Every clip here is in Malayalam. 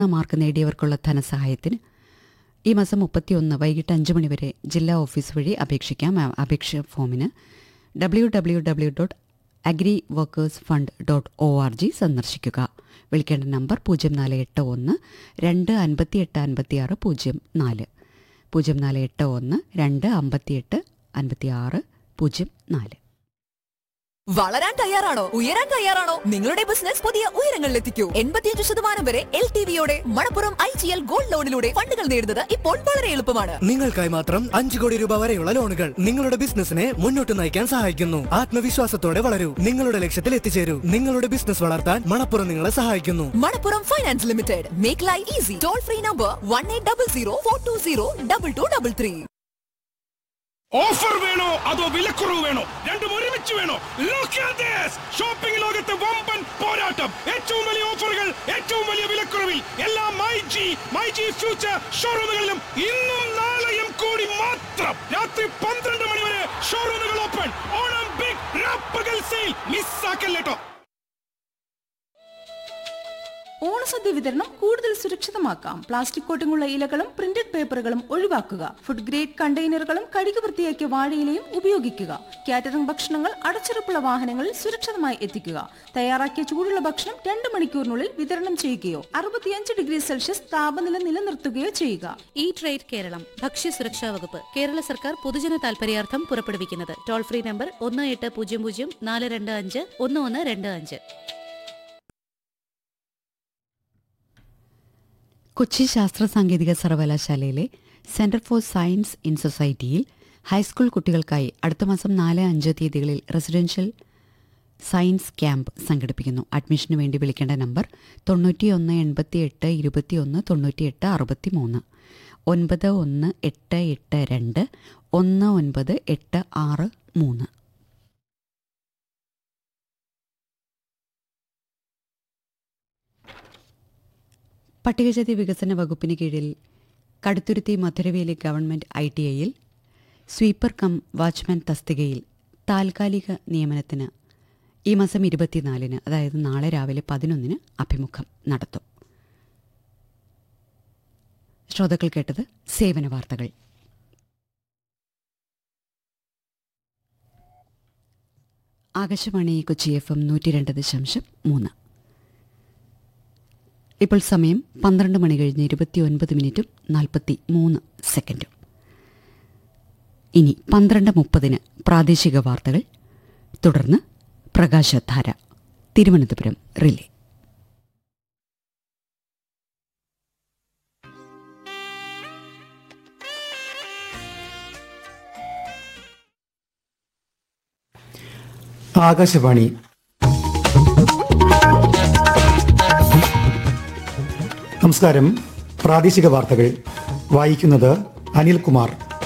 മാർക്ക് നേടിയവർക്കുള്ള ധനസഹായത്തിന് ഈ മാസം 31 വൈകിട്ട് 5 മണി വരെ ജില്ലാ ഓഫീസ് വഴി അപേക്ഷിക്കാം. അപേക്ഷ ഫോമിന് www.agriworkersfund.org സന്ദർശിക്കുക. വിളിക്കേണ്ട നമ്പർ 0481 258 56 04 0481 258 56 04. വളരാൻ തയ്യാറാണോ? ഉയരാൻ തയ്യാറാണോ? നിങ്ങളുടെ ബിസിനസ് പുതിയ ഉയരങ്ങളിലെത്തിക്കൂ. 85% വരെ LTV-യോടെ മണപ്പുറം IGL ഗോൾഡ് ലോണിലൂടെ ഫണ്ടുകൾ നേടുന്നത് ഇപ്പോൾ വളരെ എളുപ്പമാണ്. നിങ്ങൾക്കായി മാത്രം 5 കോടി രൂപ വരെയുള്ള ലോണുകൾ നിങ്ങളുടെ ബിസിനസിനെ മുന്നോട്ട് നയിക്കാൻ സഹായിക്കുന്നു. ആത്മവിശ്വാസത്തോടെ വളരൂ, നിങ്ങളുടെ ലക്ഷ്യത്തിൽ എത്തിച്ചേരൂ. നിങ്ങളുടെ ബിസിനസ് വളർത്താൻ മണപ്പുറം നിങ്ങളെ സഹായിക്കുന്നു. Manappuram finance limited. Make life easy. Toll free number 1800 420 3333. Offer വേണോ അതോ വിലക്കുറവ് വേണോ? രണ്ടും ഒരുമിച്ച് വേണോ? ഷോപ്പിംഗ് ലോകത്തെ വമ്പൻ പോരാട്ടം. ഏറ്റവും വലിയ ഓഫറുകൾ, ഏറ്റവും വലിയ വിലക്കുറവിൽ എല്ലാ മൈജി ഫ്യൂച്ചർ ഷോറൂമുകളിലും ഇന്നും നാളെയും കൂടി മാത്രം. രാത്രി 12 മണി വരെ ഷോറൂമുകൾ ഓപ്പൺ. Onam big റാപ്പകൽ sale മിസ്സാക്കല്ലേട്ടോ. ഓണസദ്യ വിതരണം കൂടുതൽ സുരക്ഷിതമാക്കാം. പ്ലാസ്റ്റിക് കോട്ടിങ്ങുള്ള ഇലകളും പ്രിന്റഡ് പേപ്പറുകളും ഒഴിവാക്കുക. ഫുഡ് ഗ്രേഡ് കണ്ടെയ്നറുകളും കഴുകി വൃത്തിയാക്കിയ വാഴയിലയും ഉപയോഗിക്കുക. കാറ്ററിംഗ് ഭക്ഷണങ്ങൾ അടച്ചുറപ്പുള്ള വാഹനങ്ങളിൽ സുരക്ഷിതമായി എത്തിക്കുക. തയ്യാറാക്കിയ ചൂടുള്ള ഭക്ഷണം 2 മണിക്കൂറിനുള്ളിൽ വിതരണം ചെയ്യുകയോ 65 ഡിഗ്രി സെൽഷ്യസ് താപനില നിലനിർത്തുകയോ ചെയ്യുക. ഈ ട്രേഡ് കേരളം ഭക്ഷ്യസുരക്ഷാ വകുപ്പ് കേരള സർക്കാർ പൊതുജന താൽപര്യാർത്ഥം പുറപ്പെടുവിക്കുന്നത്. Toll free number 1800 425 1125. കൊച്ചി ശാസ്ത്ര സാങ്കേതിക സർവകലാശാലയിലെ സെന്റർ ഫോർ സയൻസ് ഇൻ സൊസൈറ്റിയിൽ ഹൈസ്കൂൾ കുട്ടികൾക്കായി അടുത്ത മാസം 4-5 തീയതികളിൽ റെസിഡൻഷ്യൽ സയൻസ് ക്യാമ്പ് സംഘടിപ്പിക്കുന്നു. അഡ്മിഷന് വേണ്ടി വിളിക്കേണ്ട നമ്പർ 91 88 21 98 63 91 882 19 863. പട്ടികജാതി വികസന വകുപ്പിന് കീഴിൽ Kaduthuruthy Madhuraveli government ITIയിൽ sweeper come watchman തസ്തികയിൽ താൽക്കാലിക നിയമനത്തിന് ഈ മാസം 24-ന്, അതായത് നാളെ രാവിലെ 11-ന് അഭിമുഖം നടത്തും. ശ്രോതാക്കൾ കേട്ടത് സേവന വാർത്തകൾ. ആകാശവാണി കൊച്ചി FM 102.3. ഇപ്പോൾ സമയം 12 മണി കഴിഞ്ഞ് 29 മിനിറ്റും 43 സെക്കൻഡും. ഇനി 12:30-ന് പ്രാദേശിക വാർത്തകൾ, തുടർന്ന് പ്രകാശധാര തിരുവനന്തപുരം റിലേ. ആകാശവാണി. നമസ്കാരം. പ്രാദേശിക വാർത്തകൾ വായിക്കുന്നത് അനിൽകുമാർ.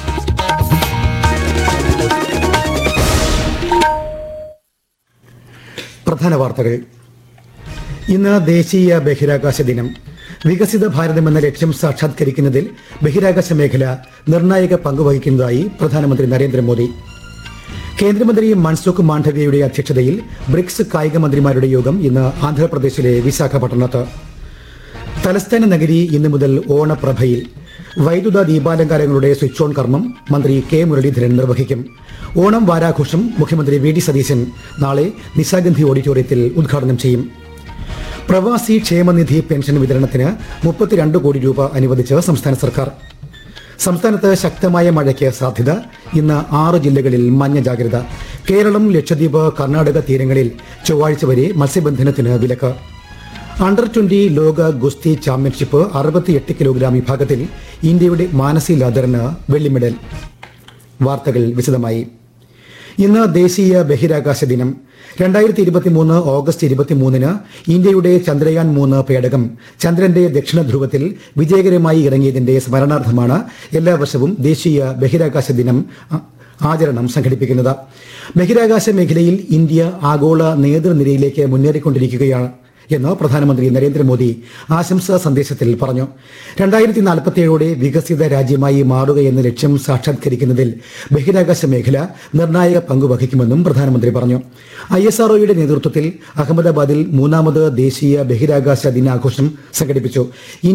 പ്രധാന വാർത്തകൾ. ഇന്ന് ദേശീയ ബഹിരാകാശ ദിനം. വികസിത ഭാരതം എന്ന ലക്ഷ്യം സാക്ഷാത്കരിക്കുന്നതിൽ ബഹിരാകാശ മേഖല നിർണായക പങ്കുവഹിക്കുന്നതായി പ്രധാനമന്ത്രി നരേന്ദ്രമോദി. കേന്ദ്രമന്ത്രി മൻസുഖ് മാണ്ഡവ്യയുടെ അധ്യക്ഷതയിൽ ബ്രിക്സ് കായിക മന്ത്രിമാരുടെ യോഗം ഇന്ന് ആന്ധ്രാപ്രദേശിലെ വിശാഖപട്ടണത്ത്. തലസ്ഥാന നഗരി ഇന്നു മുതൽ ഓണപ്രഭയിൽ. വൈദ്യുത ദീപാലങ്കാരങ്ങളുടെ സ്വിച്ച് ഓൺ കർമ്മം മന്ത്രി കെ മുരളീധരൻ നിർവഹിക്കും. ഓണം വാരാഘോഷം മുഖ്യമന്ത്രി വി ഡി സതീശൻ നാളെ നിശാഗന്ധി ഓഡിറ്റോറിയത്തിൽ ഉദ്ഘാടനം ചെയ്യും. പ്രവാസി ക്ഷേമനിധി പെൻഷൻ വിതരണത്തിന് 32 കോടി രൂപ അനുവദിച്ച് സംസ്ഥാന സർക്കാർ. സംസ്ഥാനത്ത് ശക്തമായ മഴയ്ക്ക് സാധ്യത. ഇന്ന് 6 ജില്ലകളിൽ മഞ്ഞ ജാഗ്രത. കേരളം, ലക്ഷദ്വീപ്, കർണാടക തീരങ്ങളിൽ ചൊവ്വാഴ്ച വരെ മത്സ്യബന്ധനത്തിന് വിലക്ക്. അണ്ടർ 20 ലോക ഗുസ്തി ചാമ്പ്യൻഷിപ്പ് 68 കിലോഗ്രാം വിഭാഗത്തിൽ ഇന്ത്യയുടെ മാനസി ലാദറിന് വെള്ളി മെഡൽ. വാർത്തകൾ വിശദമായി. ഇന്ന് ദേശീയ ബഹിരാകാശ ദിനം. 2023 ഓഗസ്റ്റ് 23-ന് ഇന്ത്യയുടെ ചന്ദ്രയാൻ 3 പേടകം ചന്ദ്രന്റെ ദക്ഷിണ ധ്രുവത്തിൽ വിജയകരമായി ഇറങ്ങിയതിന്റെ സ്മരണാർത്ഥമാണ് എല്ലാ വർഷവും ദേശീയ ബഹിരാകാശ ദിനം ആചരണം സംഘടിപ്പിക്കുന്നത്. ബഹിരാകാശ മേഖലയിൽ ഇന്ത്യ ആഗോള നേതൃനിരയിലേക്ക് മുന്നേറിക്കൊണ്ടിരിക്കുകയാണ് എന്ന് പ്രധാനമന്ത്രി നരേന്ദ്രമോദി ആശംസാ സന്ദേശത്തിൽ പറഞ്ഞു. 2047 വികസിത രാജ്യമായി മാറുകയെന്ന ലക്ഷ്യം സാക്ഷാത്കരിക്കുന്നതിൽ ബഹിരാകാശ മേഖല നിർണായക പങ്കുവഹിക്കുമെന്നും പ്രധാനമന്ത്രി പറഞ്ഞു. ISROയുടെ നേതൃത്വത്തിൽ അഹമ്മദാബാദിൽ 3ാമത് ദേശീയ ബഹിരാകാശ ദിനാഘോഷം സംഘടിപ്പിച്ചു.